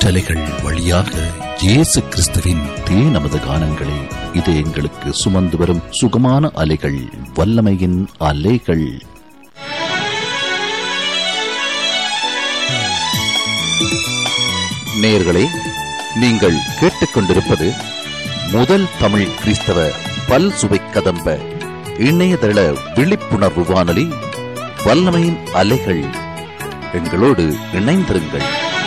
காற்றலைகள் வழியாக இயேசு கிறிஸ்துவின் நமது கானங்களை இது எங்களுக்கு சுமந்து வரும் சுகமான அலைகள், வல்லமையின் அலைகள். நேயர்களே, நீங்கள் கேட்டுக்கொண்டிருப்பது முதல் தமிழ் கிறிஸ்தவ பல் சுவை கதம்ப இணையதள விழிப்புணர்வு வானொலி, வல்லமையின் அலைகள். எங்களோடு இணைந்திருங்கள்.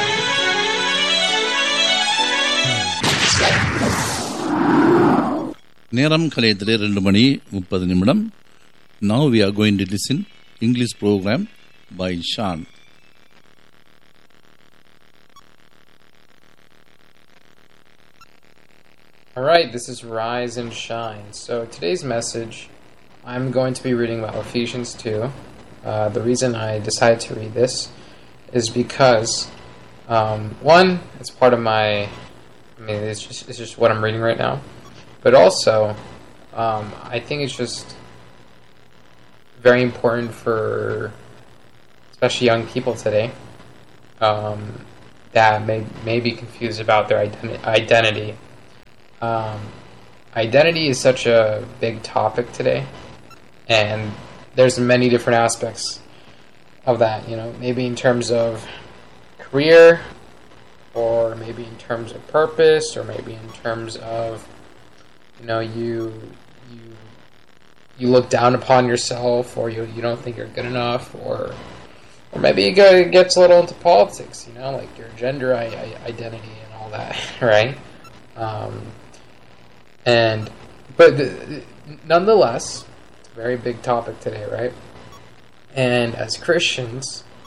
நேரம் கலையத்திலே 2:30. Now we are going to listen English program by Sean. Alright, this is Rise and Shine. So today's message, I'm going to be reading about Ephesians 2. The reason I decided to read this is because, one, it's part of my, it's just what I'm reading right now. But also, I think it's just very important for, especially young people today, that may be confused about their identity. Identity is such a big topic today, and there's many different aspects of that, maybe in terms of career, or maybe in terms of purpose, or maybe in terms of, you look down upon yourself, or you don't think you're good enough, or maybe it gets a little into politics, like your gender identity and all that, right? But nonetheless, it's a very big topic today, right? And as Christians,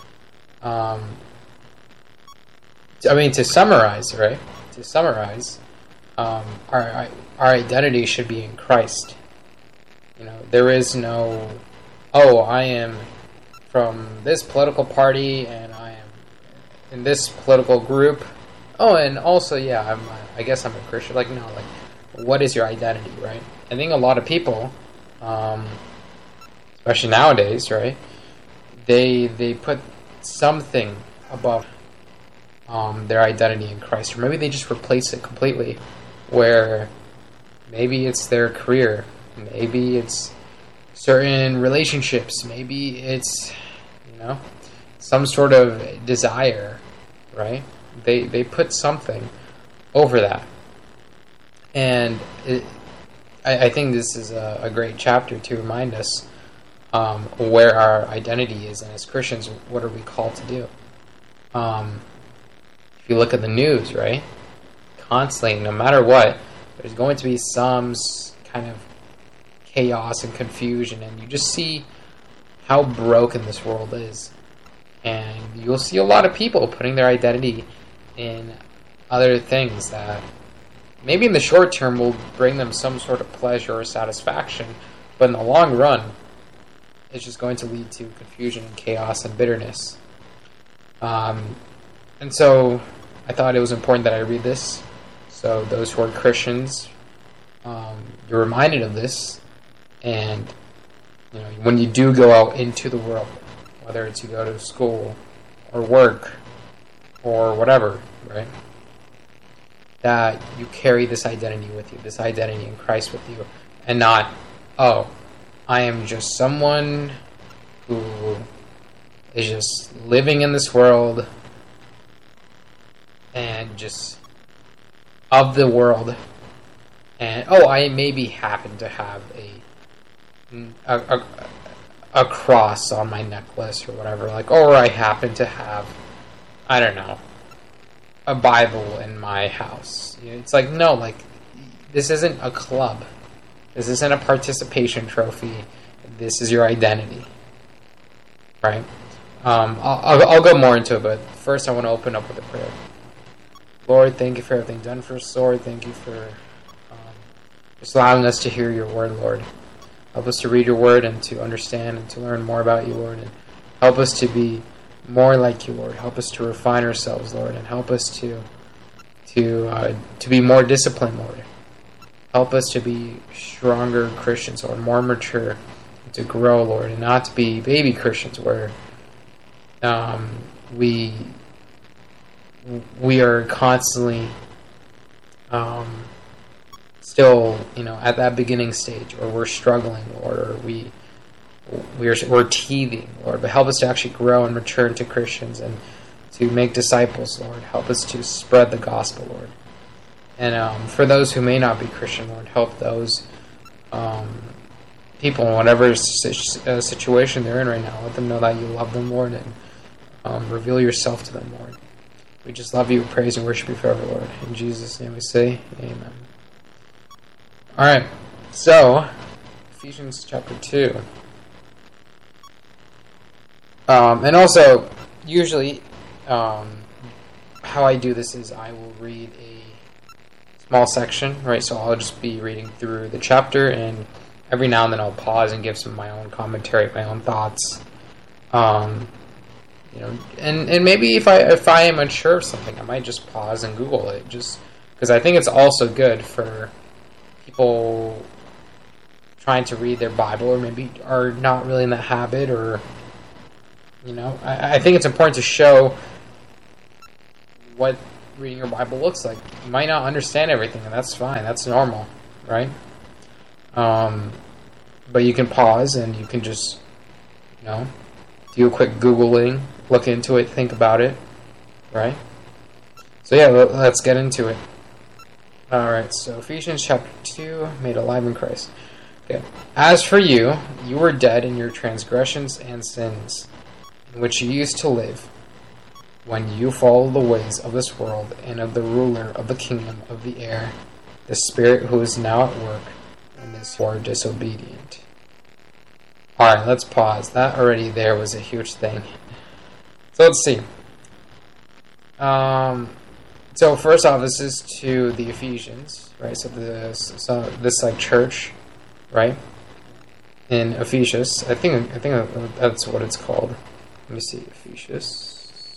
to summarize, right? Our identity should be in Christ. There is no, I am from this political party, and I am in this political group. And also, I guess I'm a Christian. No, what is your identity, right? I think a lot of people, especially nowadays, right, they put something above their identity in Christ, or maybe they just replace it completely, where maybe it's their career, maybe it's certain relationships, maybe it's, some sort of desire, right? They put something over that. And I think this is a great chapter to remind us where our identity is, and as Christians, what are we called to do? If you look at the news, right, constantly, no matter what, there's going to be some kind of chaos and confusion, and you just see how broken this world is. And you'll see a lot of people putting their identity in other things that maybe in the short term will bring them some sort of pleasure or satisfaction, but in the long run, it's just going to lead to confusion and chaos and bitterness. And so I thought it was important that I read this, so those who are Christians, you're reminded of this, and when you do go out into the world, whether it's you go to school or work or whatever, right, that you carry this identity with you, this identity in Christ with you, and not, I am just someone who is just living in this world and just of the world, and I maybe happen to have a cross on my necklace or whatever, or I happen to have, I don't know, a Bible in my house. It's no, this isn't a club. This isn't a participation trophy. This is your identity, right? I'll go more into it, but first I want to open up with a prayer. Lord, thank you for everything done for us, Lord. Thank you for just allowing us to hear your word, Lord. Help us to read your word and to understand and to learn more about you, Lord. And help us to be more like you, Lord. Help us to refine ourselves, Lord. And help us to be more disciplined, Lord. Help us to be stronger Christians, Lord, more mature, to grow, Lord, and not to be baby Christians where we we are constantly still, at that beginning stage, or we're struggling, Lord, or we're teething, Lord. But help us to actually grow and mature into Christians and to make disciples, Lord. Help us to spread the gospel, Lord. And for those who may not be Christian, Lord, help those people in whatever situation they're in right now. Let them know that you love them, Lord, and reveal yourself to them, Lord. We just love you, praise, and worship you forever, Lord. In Jesus' name we say, amen. Alright, so, Ephesians chapter 2. And also, usually, how I do this is I will read a small section, right? So I'll just be reading through the chapter, and every now and then I'll pause and give some of my own commentary, my own thoughts. And maybe if I am unsure of something, I might just pause and Google it, just because I think it's also good for people trying to read their Bible, or maybe are not really in that habit, or I think it's important to show what reading your Bible looks like. You might not understand everything, and that's fine. That's normal, right? But you can pause, and you can just, do a quick Googling, look into it, think about it, right? So yeah, let's get into it. Alright, so Ephesians chapter 2, made alive in Christ. Okay. As for you, you were dead in your transgressions and sins, in which you used to live, when you followed the ways of this world and of the ruler of the kingdom of the air, the spirit who is now at work in this who are disobedient. Alright, let's pause. That already there was a huge thing. So let's see. So first off, this is to the Ephesians, right? So this like church, right? In Ephesus, I think that's what it's called. Let me see, Ephesus.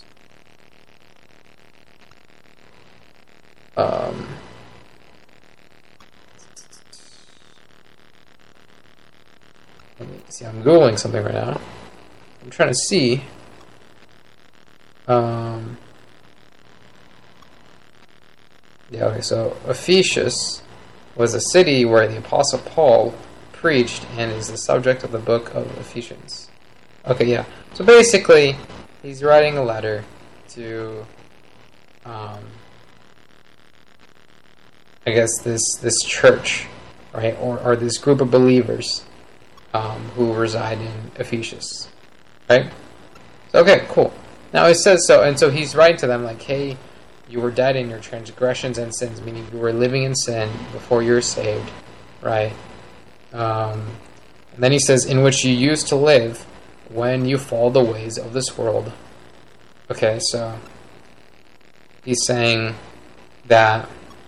Let me see. I'm Googling something right now. I'm trying to see. Yeah, okay, so Ephesus was a city where the Apostle Paul preached and is the subject of the book of Ephesians. Okay, yeah. So basically, he's writing a letter to, I guess, this church, right? Or this group of believers who reside in Ephesus, right? So, okay, cool. Now it says so, and so he's writing to them like, hey, you were dead in your transgressions and sins, meaning you were living in sin before you were saved, right? And then he says, in which you used to live when you followed the ways of this world. Okay, so he's saying that,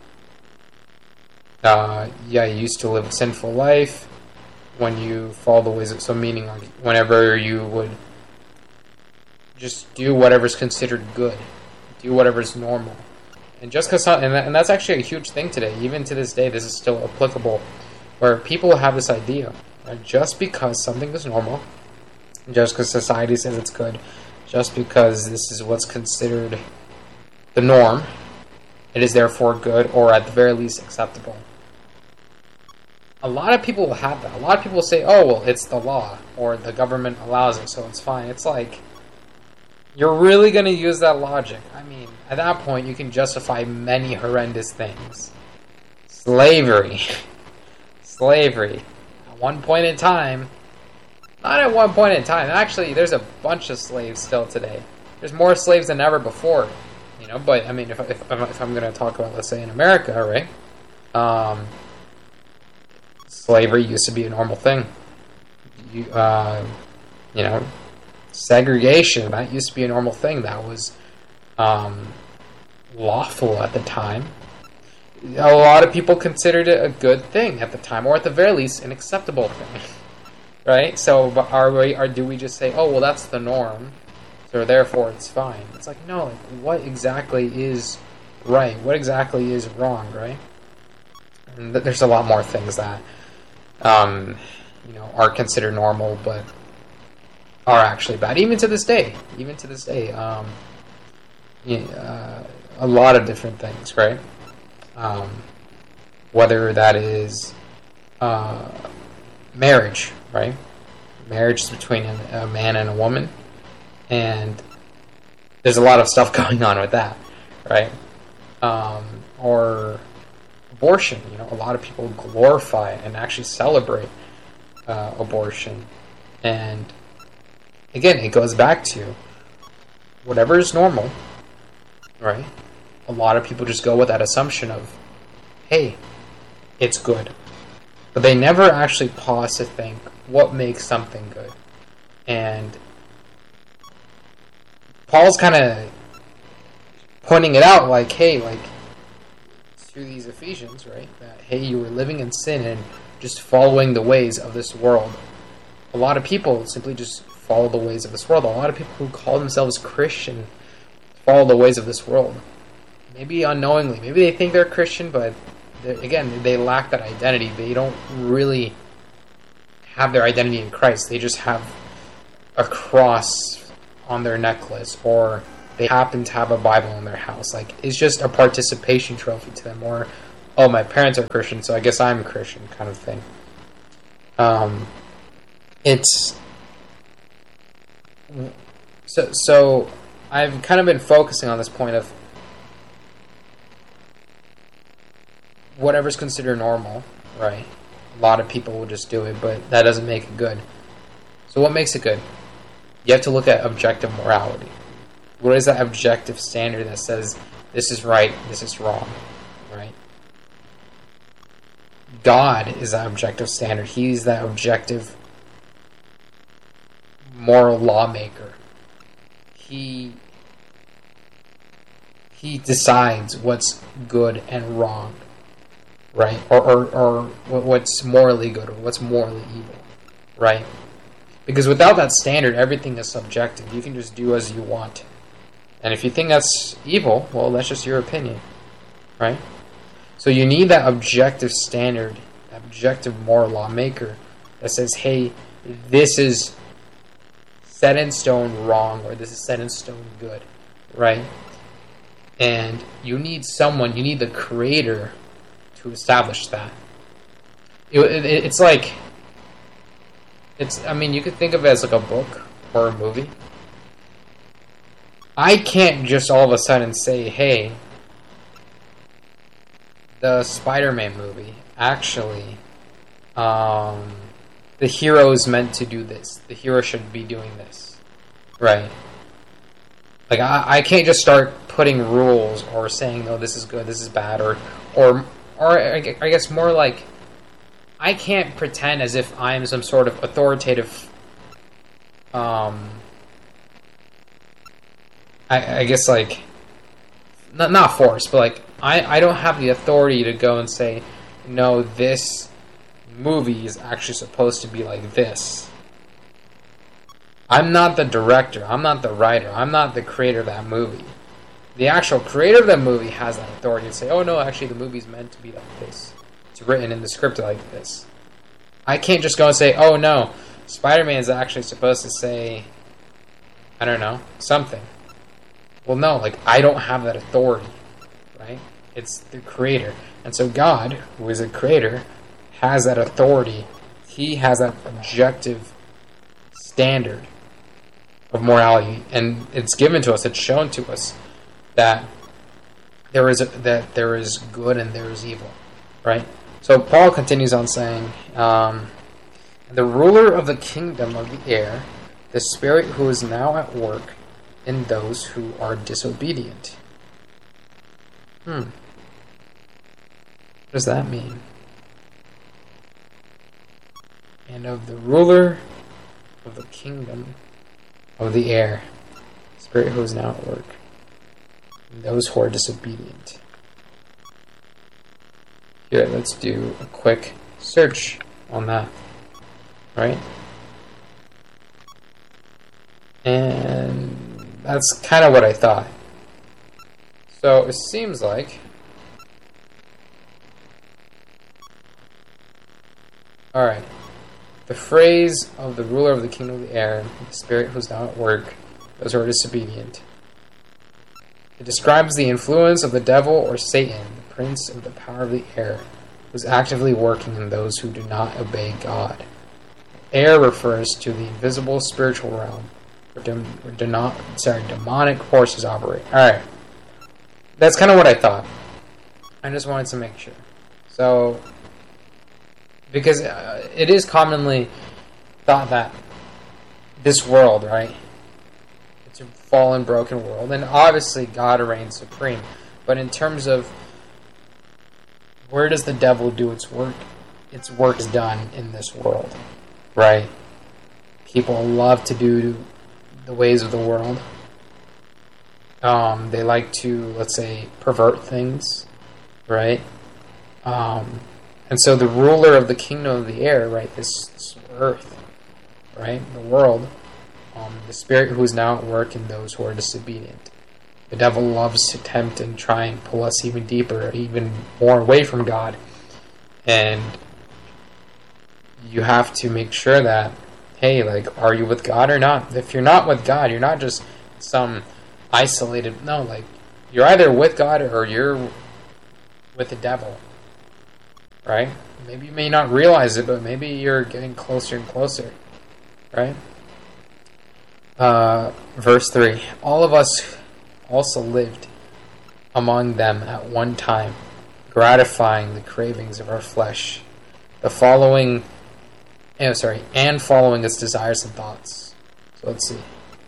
you used to live a sinful life when you follow the ways of, so meaning like whenever you would just do whatever's considered good, do whatever's normal. And just because, and that's actually a huge thing today, even to this day, this is still applicable, where people have this idea, right? Just because something is normal, just because society says it's good, just because this is what's considered the norm, it is therefore good, or at the very least acceptable. A lot of people will have that. A lot of people will say, oh, well, it's the law, or the government allows it, so it's fine. It's like, you're really going to use that logic. I mean, at that point, you can justify many horrendous things. Slavery. Slavery. At one point in time, not at one point in time, actually, there's a bunch of slaves still today. There's more slaves than ever before, but, I mean, if I'm going to talk about, let's say, in America, right, slavery used to be a normal thing. Segregation, that used to be a normal thing. That was lawful at the time. A lot of people considered it a good thing at the time, or at the very least, an acceptable thing. Right? So, do we just say, oh, well, that's the norm, so therefore it's fine? It's like, no, what exactly is right? What exactly is wrong, right? And there's a lot more things that, are considered normal, but are actually bad, even to this day. a lot of different things, right? Whether that is marriage, right? Marriage is between a man and a woman, and there's a lot of stuff going on with that, right? Or abortion. A lot of people glorify and actually celebrate abortion, and again, it goes back to whatever is normal, right? A lot of people just go with that assumption of, hey, it's good. But they never actually pause to think, what makes something good? And Paul's kind of pointing it out like, hey, like, through these Ephesians, right? That, hey, you were living in sin and just following the ways of this world. A lot of people simply just follow the ways of this world. A lot of people who call themselves Christian follow the ways of this world. Maybe unknowingly. Maybe they think they're Christian, but again, they lack that identity. They don't really have their identity in Christ. They just have a cross on their necklace, or they happen to have a Bible in their house. Like, it's just a participation trophy to them, or, oh, my parents are Christian, so I guess I'm a Christian kind of thing. So I've kind of been focusing on this point of whatever's considered normal, right? A lot of people will just do it, but that doesn't make it good. So what makes it good? You have to look at objective morality. What is that objective standard that says this is right, this is wrong, right? God is that objective standard. He's that objective moral lawmaker. He decides what's good and wrong, right? Or what's morally good or what's morally evil, right? Because without that standard, everything is subjective. You can just do as you want. And if you think that's evil, well, that's just your opinion, right? So you need that objective standard, that objective moral lawmaker that says, hey, this is set in stone wrong, or this is set in stone good, right? And you need the creator to establish that. It's like, you could think of it as like a book or a movie. I can't just all of a sudden say, hey, the Spider-Man movie, actually, the hero is meant to do this. The hero should be doing this, right? Like, I can't just start putting rules or saying, oh, this is good, this is bad, or I guess more like, I can't pretend as if I am some sort of authoritative, I guess, like, not force, but like, I don't have the authority to go and say, no, this movie is actually supposed to be like this. I'm not the director, I'm not the writer, I'm not the creator of that movie. The actual creator of that movie has that authority to say, oh no, actually the movie's meant to be like this. It's written in the script like this. I can't just go and say, oh no, Spider-Man is actually supposed to say, I don't know, something. Well, no, like, I don't have that authority, right? It's the creator. And so God, who is a creator, has that authority. He has that objective standard of morality, and it's given to us, it's shown to us that there is good and there is evil, right? So Paul continues on saying, the ruler of the kingdom of the air, the Spirit who is now at work in those who are disobedient. What does that mean? And of the ruler of the kingdom of the air, Spirit who is now at work in those who are disobedient. Here, let's do a quick search on that, right? And that's kind of what I thought. So it seems like, alright, the phrase of the ruler of the kingdom of the air, the Spirit who's now at work, those who are disobedient. It describes the influence of the devil or Satan, the prince of the power of the air, who is actively working in those who do not obey God. Air refers to the invisible spiritual realm where demonic forces operate. Alright. That's kind of what I thought. I just wanted to make sure. So, because it is commonly thought that this world, right? It's a fallen, broken world, and obviously God reigns supreme. But in terms of where does the devil do its work? Its work is done in this world, right? People love to do the ways of the world. They like to, let's say, pervert things, right? And so the ruler of the kingdom of the air, right, this earth, right, the world, the spirit who is now at work in those who are disobedient. The devil loves to tempt and try and pull us even deeper, even more away from God. And you have to make sure that, hey, like, are you with God or not? If you're not with God, you're not just some isolated, no, like, you're either with God or you're with the devil, right? Maybe you may not realize it, but maybe you're getting closer and closer, right? Verse 3, all of us also lived among them at one time, gratifying the cravings of our flesh, and following its desires and thoughts. So let's see.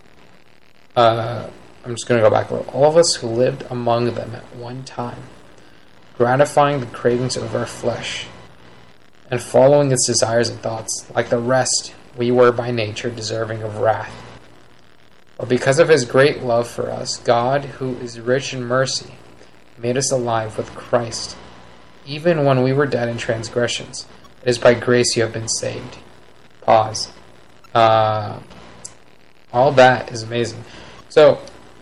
I'm just going to go back a little. All of us who lived among them at one time, gratifying the cravings of our flesh, and following its desires and thoughts. Like the rest, we were by nature deserving of wrath. But because of his great love for us, God, who is rich in mercy, made us alive with Christ, even when we were dead in transgressions. It is by grace you have been saved. Pause. All that is amazing. So,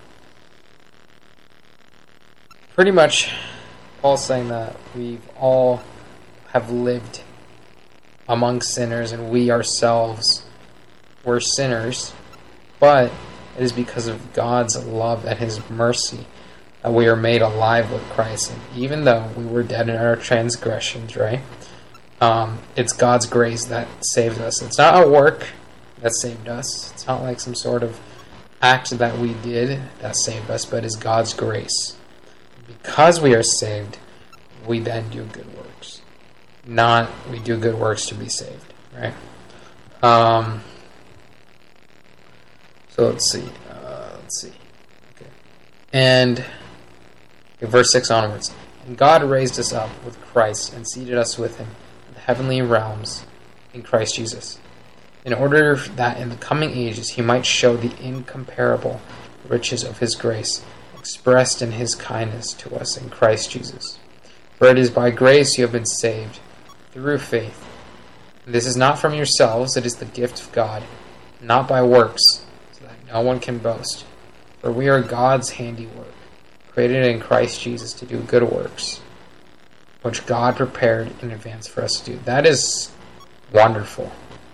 pretty much, Paul's saying that we all have lived among sinners, and we ourselves were sinners, but it is because of God's love and his mercy that we are made alive with Christ. And even though we were dead in our transgressions, right? It's God's grace that saved us. It's not our work that saved us. It's not like some sort of act that we did that saved us, but it's God's grace. Because we are saved, we then do good works. Not we do good works to be saved, right? So let's see. Okay. And verse 6 onwards. And God raised us up with Christ and seated us with him in the heavenly realms in Christ Jesus, in order that in the coming ages he might show the incomparable riches of his grace, expressed in his kindness to us in Christ Jesus. For it is by grace you have been saved, through faith. And this is not from yourselves, it is the gift of God, not by works, so that no one can boast. For we are God's handiwork, created in Christ Jesus to do good works, which God prepared in advance for us to do. That is wonderful.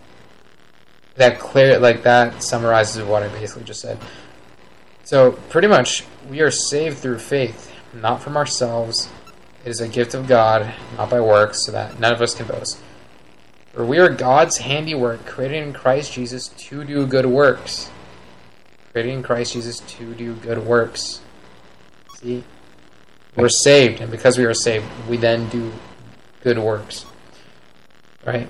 That summarizes what I basically just said. So, pretty much, we are saved through faith, not from ourselves. It is a gift of God, not by works, so that none of us can boast. For we are God's handiwork, created in Christ Jesus to do good works. Created in Christ Jesus to do good works. See? We're saved, and because we are saved, we then do good works. Right?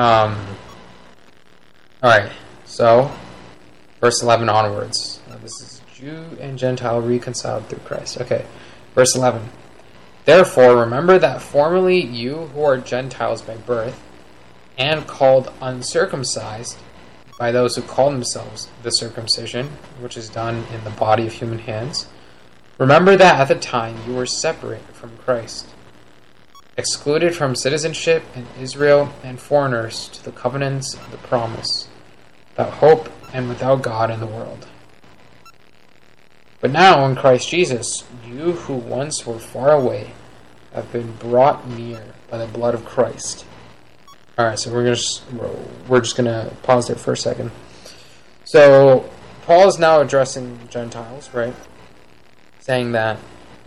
Alright, so, verse 11 onwards. This is Jew and Gentile reconciled through Christ. Okay, verse 11. Therefore, remember that formerly you who are Gentiles by birth, and called uncircumcised by those who call themselves the circumcision, which is done in the body of human hands, remember that at the time you were separated from Christ, excluded from citizenship in Israel and foreigners to the covenants of the promise, without hope and without God in the world. But now in Christ Jesus, you who once were far away have been brought near by the blood of Christ. Alright, so we're just gonna pause there for a second. So Paul is now addressing Gentiles, right? saying that,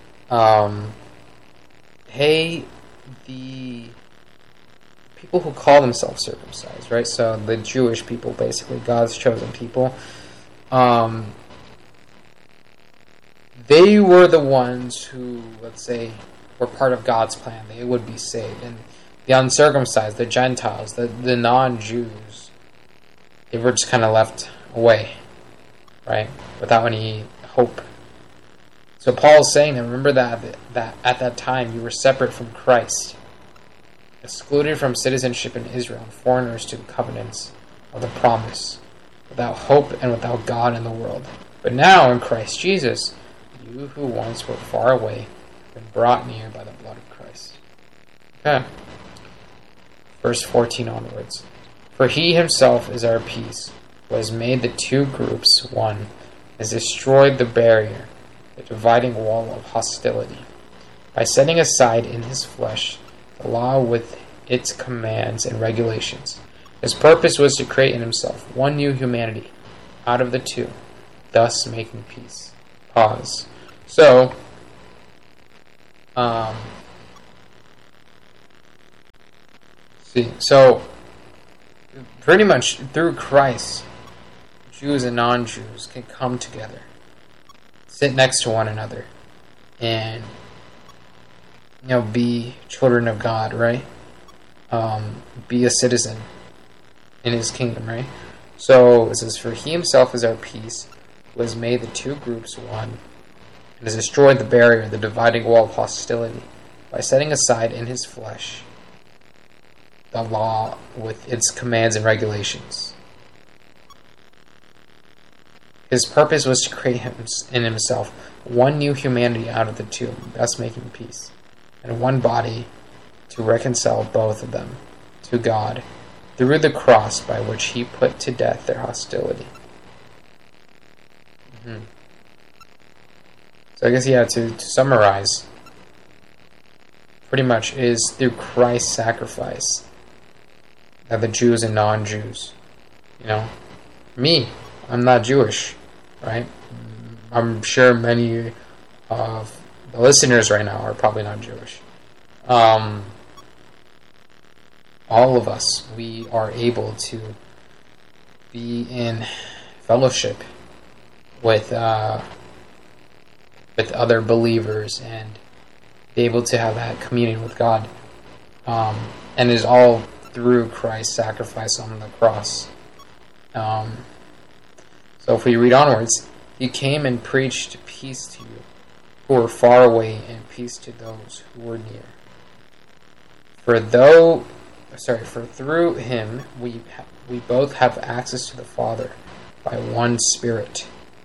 hey, the people who call themselves circumcised, right? So the Jewish people, basically, God's chosen people, they were the ones who, let's say, were part of God's plan. They would be saved. And the uncircumcised, the Gentiles, the non-Jews, they were just kind of left away, right? Without any hope. So Paul's saying that, remember that at that time you were separate from Christ, excluded from citizenship in Israel, and foreigners to the covenants of the promise, without hope and without God in the world. But now in Christ Jesus, you who once were far away have been brought near by the blood of Christ. Okay. Verse 14 onwards. For he himself is our peace, who has made the two groups one, has destroyed the barrier, the dividing wall of hostility, by setting aside in his flesh the law with its commands and regulations. His purpose was to create in himself one new humanity out of the two, thus making peace. Pause. So, pretty much through Christ, Jews and non-Jews can come together, sit next to one another, and be children of God, right? Be a citizen in his kingdom, right? So it says, for he himself is our peace, who has made the two groups one, and has destroyed the barrier, the dividing wall of hostility, by setting aside in his flesh the law with its commands and regulations. His purpose was to create in himself one new humanity out of the two, thus making peace, and one body to reconcile both of them to God through the cross, by which he put to death their hostility. So I guess, to summarize, pretty much is through Christ's sacrifice that the Jews and non-Jews, me, I'm not Jewish, right? I'm sure many of the listeners right now are probably not Jewish. All of us, we are able to be in fellowship with other believers and be able to have that communion with God. And it is all through Christ's sacrifice on the cross. So if we read onwards, he came and preached peace to you who were far away, and peace to those who were near. For through him we both have access to the Father by one Spirit.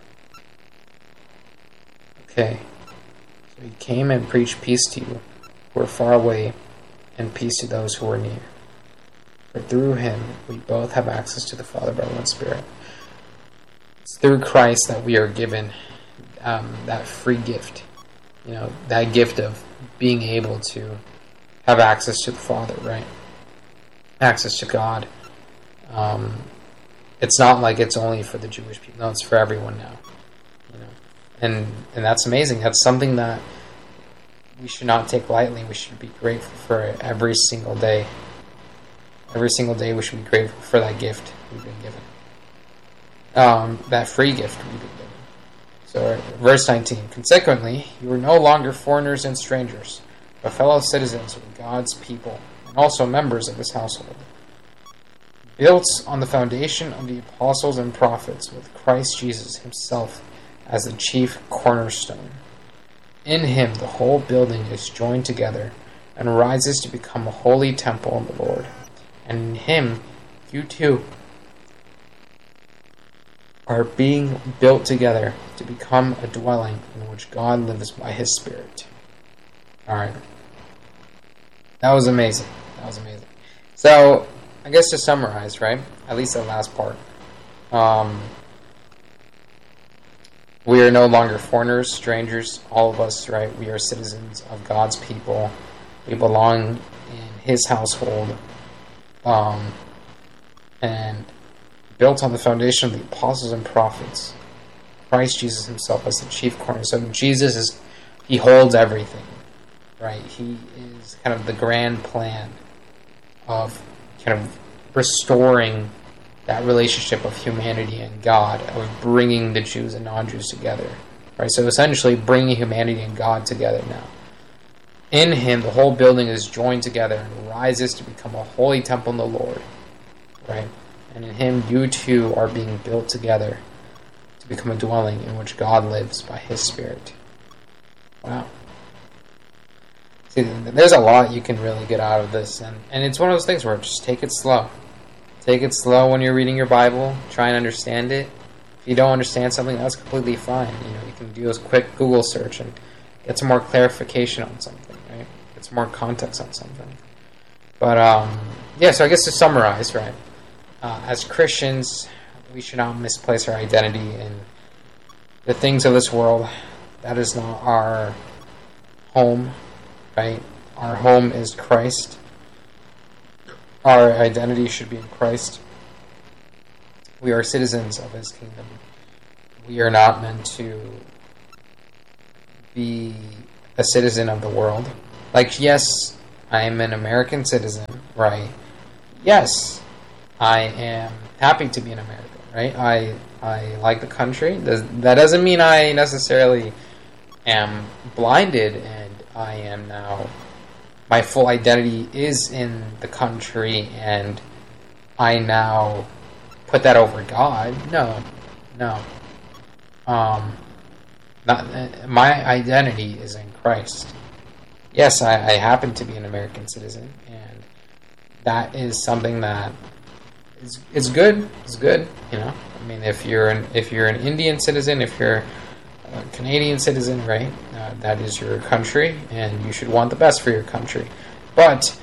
Okay. So he came and preached peace to you who were far away, and peace to those who were near. For through him we both have access to the Father by one Spirit. It's through Christ that we are given that free gift. That gift of being able to have access to the Father, right? Access to God. It's not like it's only for the Jewish people. No, it's for everyone now. And that's amazing. That's something that we should not take lightly. We should be grateful for every single day. Every single day we should be grateful for that gift we've been given. That free gift we've been given. So verse 19. Consequently, you are no longer foreigners and strangers, but fellow citizens with God's people, and also members of his household, built on the foundation of the apostles and prophets, with Christ Jesus himself as the chief cornerstone. In him the whole building is joined together and rises to become a holy temple in the Lord. And in him you too are being built together to become a dwelling in which God lives by his Spirit. Alright. That was amazing. So, I guess to summarize, right? At least the last part. We are no longer foreigners, strangers, all of us, right? We are citizens of God's people. We belong in his household. And built on the foundation of the apostles and prophets, Christ Jesus himself as the chief cornerstone. Jesus he holds everything, right? He is kind of the grand plan of kind of restoring that relationship of humanity and God, of bringing the Jews and non-Jews together, right? So essentially bringing humanity and God together now. In him, the whole building is joined together and rises to become a holy temple in the Lord, right? And in him, you two are being built together to become a dwelling in which God lives by his Spirit. Wow. See, there's a lot you can really get out of this, and it's one of those things where just take it slow. Take it slow when you're reading your Bible. Try and understand it. If you don't understand something, that's completely fine. You can do a quick Google search and get some more clarification on something, right? Get some more context on something. But, so I guess to summarize, right? As Christians, we should not misplace our identity in the things of this world. That is not our home, right? Our home is Christ. Our identity should be in Christ. We are citizens of his kingdom. We are not meant to be a citizen of the world. Like, yes, I am an American citizen, right? Yes, I am happy to be in America, right? I like the country. That doesn't mean I necessarily am blinded and I am now... my full identity is in the country and I now put that over God. No. My identity is in Christ. Yes, I happen to be an American citizen, and that is something that is good. It's good, I mean, if you're an Indian citizen, if you're a Canadian citizen, right? That is your country, and you should want the best for your country. But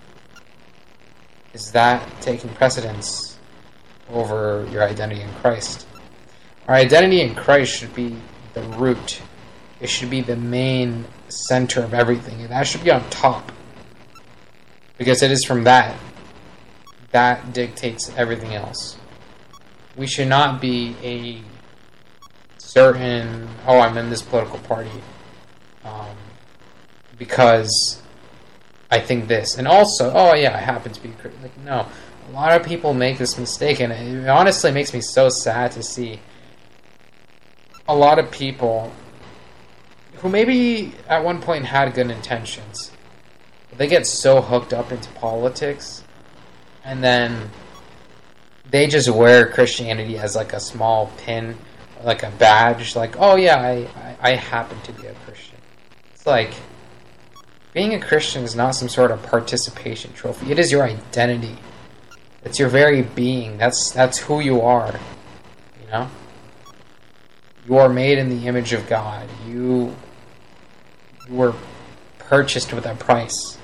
is that taking precedence over your identity in Christ? Our identity in Christ should be the root. It should be the main center of everything. And that should be on top. Because it is from that dictates everything else. We should not be a certain, I'm in this political party because I think this. And also, I happen to be like, no. A lot of people make this mistake, and it honestly makes me so sad to see a lot of people who maybe at one point had good intentions, but they get so hooked up into politics, and then they just wear Christianity as like a small pin, like a badge, like, I happen to be a Christian. It's like, being a Christian is not some sort of participation trophy. It is your identity. It's your very being. That's who you are. You are made in the image of God. You were purchased with a price.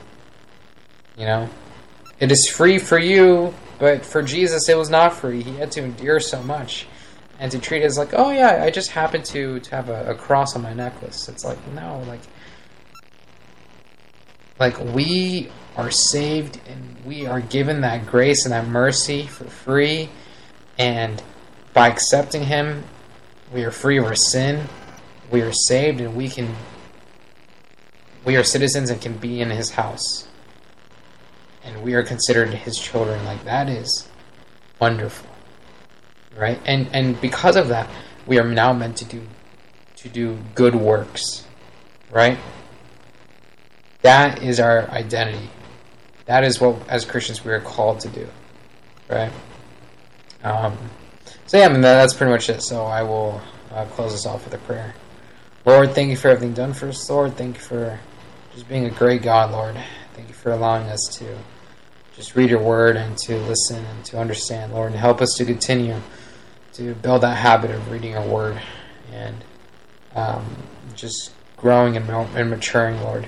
It is free for you, but for Jesus it was not free. He had to endure so much. And to treat it as like, I just happen to have a cross on my necklace. It's like, no, like we are saved and we are given that grace and that mercy for free, and by accepting him, we are free of our sin, we are saved, and we are citizens and can be in his house, and we are considered his children. Like, that is wonderful, right? And because of that, we are now meant to do good works, right? That is our identity. That is what, as Christians, we are called to do, right? That's pretty much it. So I will close this off with a prayer. Lord, thank you for everything done for us, Lord. Thank you for just being a great God, Lord. Thank you for allowing us to just read your word and to listen and to understand, Lord, and help us to continue to build that habit of reading your word and just growing and maturing, Lord.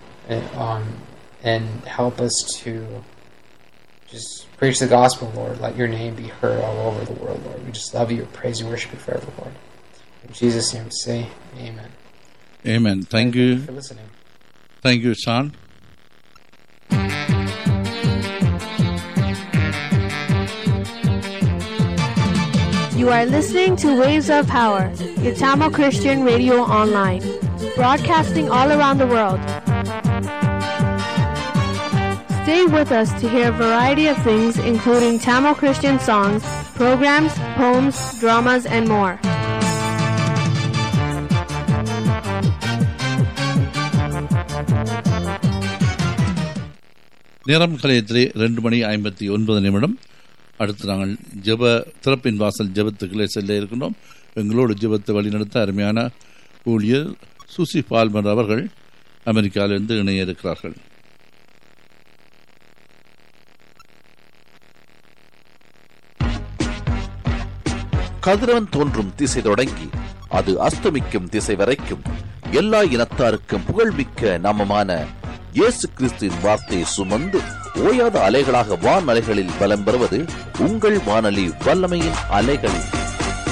And help us to just preach the gospel, Lord. Let your name be heard all over the world, Lord. We just love you, praise you, worship you forever, Lord. In Jesus' name we say amen. Amen. Thank you for listening. Thank you, Sean. You are listening to Waves of Power, your Tamil Christian radio online, broadcasting all around the world. Stay with us to hear a variety of things, including Tamil Christian songs, programs, poems, dramas, and more. நேரம் கலையத்திலே 2:59. அடுத்து நாங்கள் திறப்பின் வாசல் ஜெபத்துக்களை செல்ல இருக்கின்றோம். எங்களோடு ஜெபத்தை வழிநடத்த அருமையான ஊழியர் சுசி பால்மர் அவர்கள் அமெரிக்காவிலிருந்து இணைய இருக்கிறார்கள். கதிரவன் தோன்றும் திசை தொடங்கி அது அஸ்தமிக்கும் திசை வரைக்கும் எல்லா இனத்தாருக்கும் புகழ்மிக்க நாமமான இயேசு கிறிஸ்துவின் வார்த்தையை சுமந்து ஓயாத அலைகளாக வான் அலைகளில் பலம் பெறுவது உங்கள் வானொலி வல்லமையின் அலைகள்.